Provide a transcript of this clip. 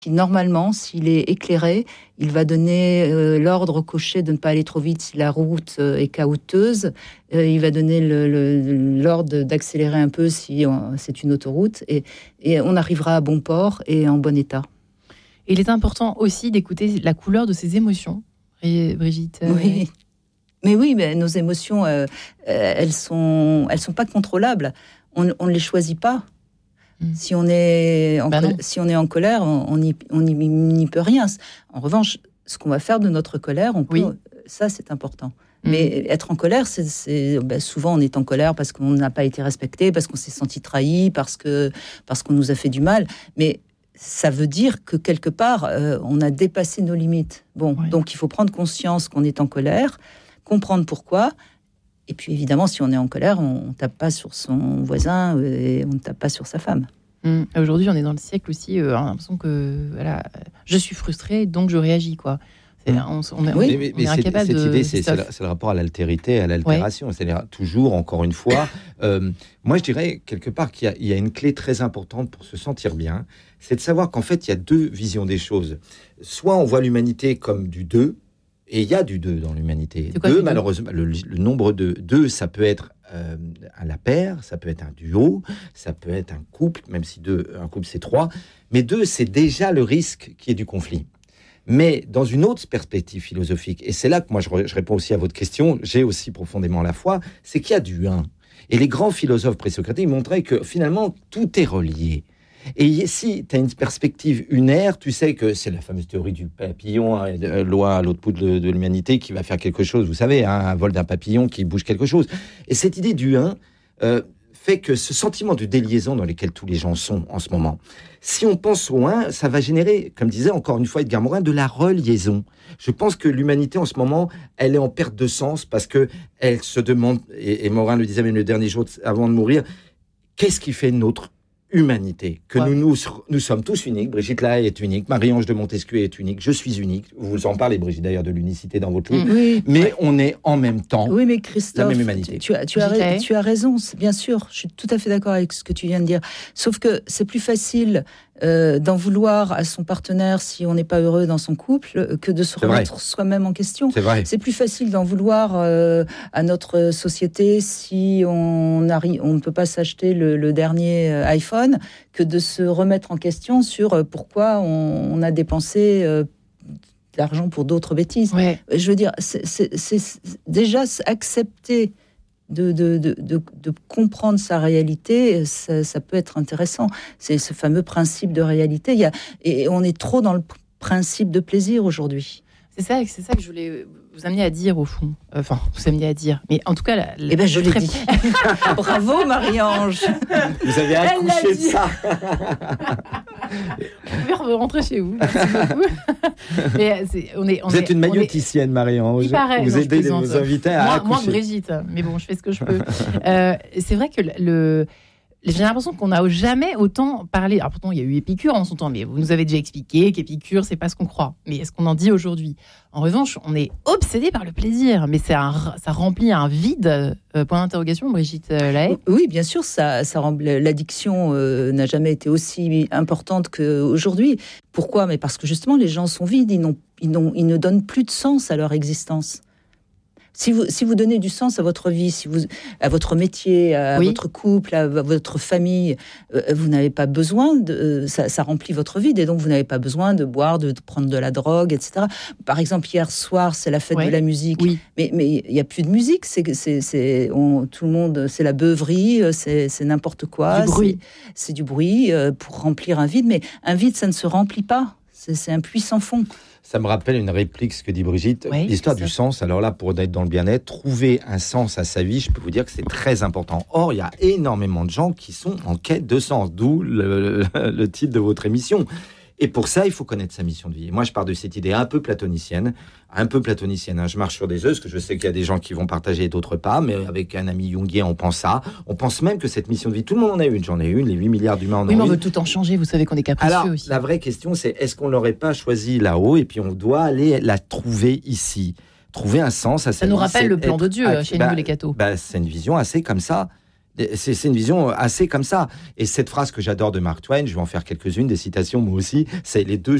qui, normalement, s'il est éclairé, il va donner l'ordre au cocher de ne pas aller trop vite si la route est caouteuses. Il va donner l'ordre d'accélérer un peu si c'est une autoroute. Et on arrivera à bon port et en bon état. Et il est important aussi d'écouter la couleur de ses émotions, Brigitte. Oui. Mais oui, mais nos émotions, elles sont pas contrôlables. On ne les choisit pas. Si on est en colère, on n'y peut rien. En revanche, ce qu'on va faire de notre colère, ça c'est important. Mais être en colère, souvent on est en colère parce qu'on n'a pas été respecté, parce qu'on s'est senti trahi, parce qu'on nous a fait du mal. Mais ça veut dire que quelque part, on a dépassé nos limites. Donc il faut prendre conscience qu'on est en colère, comprendre pourquoi. Et puis évidemment, si on est en colère, on ne tape pas sur son voisin et on ne tape pas sur sa femme. Aujourd'hui, on est dans le siècle aussi, on a l'impression que je suis frustrée, donc je réagis, quoi. On est incapable cette de... idée, c'est le rapport à l'altérité, à l'altération. Ouais. C'est-à-dire, toujours, encore une fois, moi je dirais quelque part qu'il y a une clé très importante pour se sentir bien, c'est de savoir qu'en fait, il y a deux visions des choses. Soit on voit l'humanité comme du 2, et il y a du 2 dans l'humanité. 2, malheureusement, le nombre de 2, ça peut être à la paire, ça peut être un duo, ça peut être un couple, même si un couple c'est 3. Mais 2, c'est déjà le risque qui est du conflit. Mais dans une autre perspective philosophique, et c'est là que moi je réponds aussi à votre question, j'ai aussi profondément la foi, c'est qu'il y a du 1. Et les grands philosophes présocratiques montraient que finalement tout est relié. Et si tu as une perspective unaire, tu sais que c'est la fameuse théorie du papillon, loi à l'autre bout de l'humanité qui va faire quelque chose, vous savez, un vol d'un papillon qui bouge quelque chose. Et cette idée du 1 fait que ce sentiment de déliaison dans lequel tous les gens sont en ce moment, si on pense au 1, ça va générer, comme disait encore une fois Edgar Morin, de la reliaison. Je pense que l'humanité en ce moment, elle est en perte de sens parce qu'elle se demande, et Morin le disait même le dernier jour avant de mourir, qu'est-ce qui fait notre humanité, que nous sommes tous uniques. Brigitte Lahaie est unique, Marie-Ange de Montesquieu est unique, je suis unique. Vous en parlez, Brigitte, d'ailleurs, de l'unicité dans votre livre. Oui. Mais on est en même temps mais Christophe, la même humanité. Tu as raison, bien sûr. Je suis tout à fait d'accord avec ce que tu viens de dire. Sauf que c'est plus facile d'en vouloir à son partenaire si on n'est pas heureux dans son couple que de se remettre soi-même en question. C'est plus facile d'en vouloir à notre société si on ne peut pas s'acheter le dernier iPhone que de se remettre en question sur pourquoi on a dépensé de l'argent pour d'autres bêtises. Je veux dire, c'est déjà accepter de comprendre sa réalité, ça peut être intéressant. C'est ce fameux principe de réalité. Et on est trop dans le principe de plaisir aujourd'hui. C'est ça que je voulais vous amener à dire, au fond. Enfin, vous amener à dire. Mais en tout cas... je l'ai dit. Bravo, Marie-Ange. Vous avez accouché de ça. Vous pouvez rentrer chez vous. Mais vous êtes une magnoticienne, Marie-Ange. Vous aidez vos invités à accoucher. Moi, Brigitte. Mais bon, je fais ce que je peux. C'est vrai que j'ai l'impression qu'on n'a jamais autant parlé. Alors pourtant, il y a eu Épicure en son temps, mais vous nous avez déjà expliqué qu'Épicure, c'est pas ce qu'on croit. Mais est-ce qu'on en dit aujourd'hui ? En revanche, on est obsédé par le plaisir, mais ça remplit un vide. Point d'interrogation, Brigitte Lahaie. Oui, bien sûr, l'addiction n'a jamais été aussi importante qu'aujourd'hui. Pourquoi ? Mais parce que justement, les gens sont vides, ils ne donnent plus de sens à leur existence. Si vous donnez du sens à votre vie, à votre métier, à votre couple, à votre famille, vous n'avez pas besoin ça remplit votre vide et donc vous n'avez pas besoin de boire, de prendre de la drogue, etc. Par exemple, hier soir, c'est la fête de la musique, mais il y a plus de musique, tout le monde, c'est la beuverie, c'est n'importe quoi, c'est du bruit pour remplir un vide, mais un vide, ça ne se remplit pas, c'est un puits sans fond. Ça me rappelle une réplique, ce que dit Brigitte, l'histoire du sens. Alors là, pour être dans le bien-être, trouver un sens à sa vie, je peux vous dire que c'est très important. Or, il y a énormément de gens qui sont en quête de sens, d'où le titre de votre émission. Et pour ça, il faut connaître sa mission de vie. Et moi, je pars de cette idée un peu platonicienne. Je marche sur des œufs, parce que je sais qu'il y a des gens qui vont partager et d'autres pas, mais avec un ami jungien, on pense ça. On pense même que cette mission de vie, tout le monde en a une. J'en ai une, les 8 milliards d'humains en ont une. Oui, mais on veut tout en changer, vous savez qu'on est capricieux. Alors, aussi. La vraie question, c'est est-ce qu'on ne l'aurait pas choisi là-haut, et puis on doit aller la trouver ici. Trouver un sens à sa vie. Ça nous rappelle le plan de Dieu chez nous, les cathos. C'est une vision assez comme ça. C'est une vision assez comme ça. Et cette phrase que j'adore de Mark Twain, je vais en faire quelques-unes, des citations moi aussi, c'est les deux